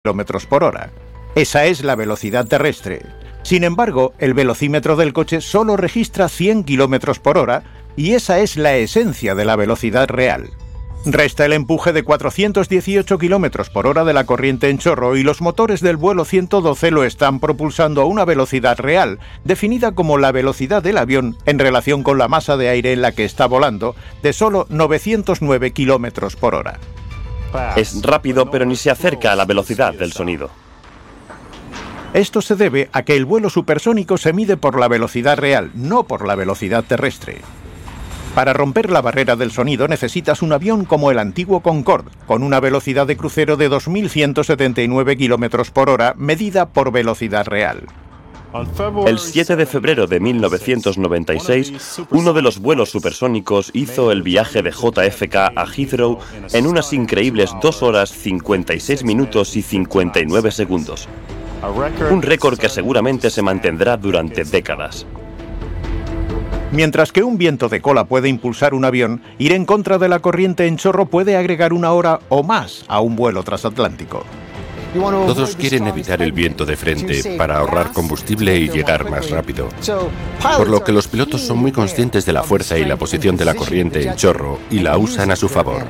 kilómetros por hora. Esa es la velocidad terrestre. Sin embargo, el velocímetro del coche solo registra 100 kilómetros por hora y esa es la esencia de la velocidad real. Resta el empuje de 418 kilómetros por hora de la corriente en chorro y los motores del vuelo 112 lo están propulsando a una velocidad real, definida como la velocidad del avión en relación con la masa de aire en la que está volando, de solo 909 kilómetros por hora. Es rápido, pero ni se acerca a la velocidad del sonido. Esto se debe a que el vuelo supersónico se mide por la velocidad real, no por la velocidad terrestre. Para romper la barrera del sonido necesitas un avión como el antiguo Concorde, con una velocidad de crucero de 2.179 km por hora, medida por velocidad real. El 7 de febrero de 1996, uno de los vuelos supersónicos hizo el viaje de JFK a Heathrow en unas increíbles 2 horas, 56 minutos y 59 segundos. Un récord que seguramente se mantendrá durante décadas. Mientras que un viento de cola puede impulsar un avión, ir en contra de la corriente en chorro puede agregar 1 hora o más a un vuelo transatlántico. Todos quieren evitar el viento de frente para ahorrar combustible y llegar más rápido. Por lo que los pilotos son muy conscientes de la fuerza y la posición de la corriente en chorro y la usan a su favor.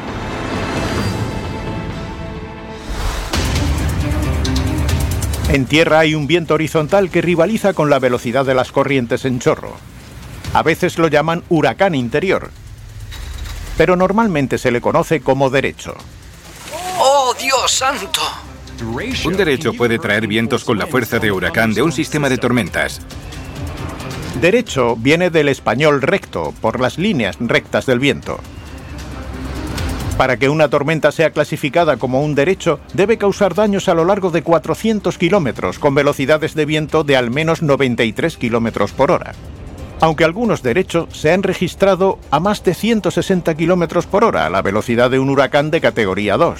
En tierra hay un viento horizontal que rivaliza con la velocidad de las corrientes en chorro. A veces lo llaman huracán interior, pero normalmente se le conoce como derecho. ¡Oh, Dios santo! Un derecho puede traer vientos con la fuerza de huracán de un sistema de tormentas. Derecho viene del español recto, por las líneas rectas del viento. Para que una tormenta sea clasificada como un derecho, debe causar daños a lo largo de 400 kilómetros, con velocidades de viento de al menos 93 kilómetros por hora. Aunque algunos derechos se han registrado a más de 160 kilómetros por hora, la velocidad de un huracán de categoría 2.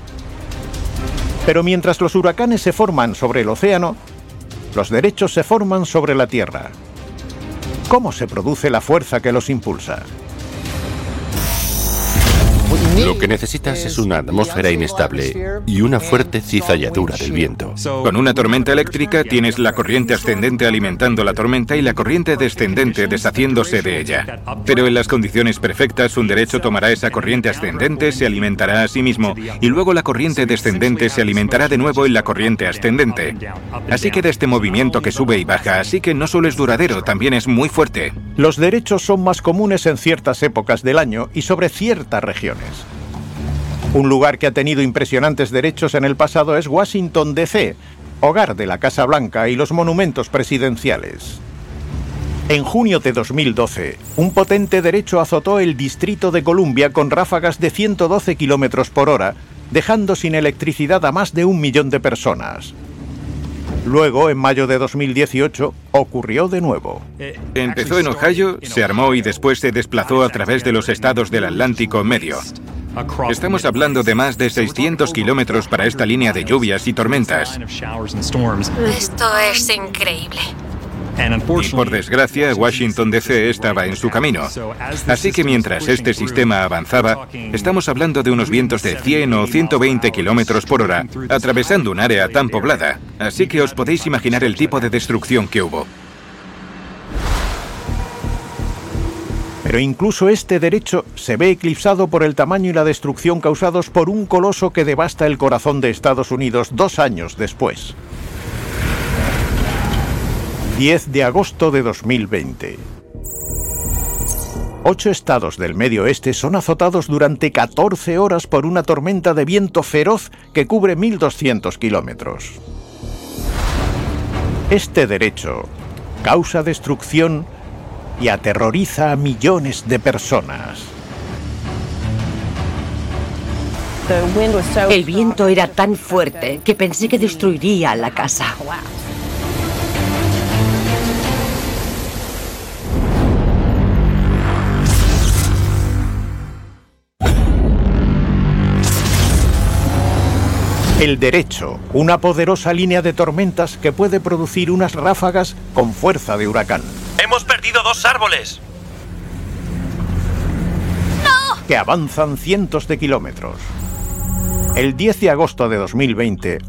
Pero mientras los huracanes se forman sobre el océano, los derechos se forman sobre la tierra. ¿Cómo se produce la fuerza que los impulsa? Lo que necesitas es una atmósfera inestable y una fuerte cizalladura del viento. Con una tormenta eléctrica tienes la corriente ascendente alimentando la tormenta y la corriente descendente deshaciéndose de ella. Pero en las condiciones perfectas, un derecho tomará esa corriente ascendente, se alimentará a sí mismo y luego la corriente descendente se alimentará de nuevo en la corriente ascendente. Así que de este movimiento que sube y baja, así que no solo es duradero, también es muy fuerte. Los derechos son más comunes en ciertas épocas del año y sobre ciertas regiones. Un lugar que ha tenido impresionantes derechos en el pasado es Washington, D.C., hogar de la Casa Blanca y los monumentos presidenciales. En junio de 2012, un potente derecho azotó el Distrito de Columbia con ráfagas de 112 kilómetros por hora, dejando sin electricidad a más de 1 millón de personas. Luego, en mayo de 2018, ocurrió de nuevo. Empezó en Ohio, se armó y después se desplazó a través de los estados del Atlántico Medio. Estamos hablando de más de 600 kilómetros para esta línea de lluvias y tormentas. Esto es increíble. Y por desgracia, Washington D.C. estaba en su camino. Así que mientras este sistema avanzaba, estamos hablando de unos vientos de 100 o 120 kilómetros por hora, atravesando un área tan poblada. Así que os podéis imaginar el tipo de destrucción que hubo. Pero incluso este derecho se ve eclipsado por el tamaño y la destrucción causados por un coloso que devasta el corazón de Estados Unidos 2 años después. 10 de agosto de 2020. 8 estados del medio oeste son azotados durante 14 horas por una tormenta de viento feroz que cubre 1.200 kilómetros. Este derecho causa destrucción y aterroriza a millones de personas. El viento era tan fuerte que pensé que destruiría la casa. El derecho, una poderosa línea de tormentas que puede producir unas ráfagas con fuerza de huracán. ¡Hemos perdido 2 árboles! Que avanzan cientos de kilómetros. El 10 de agosto de 2020,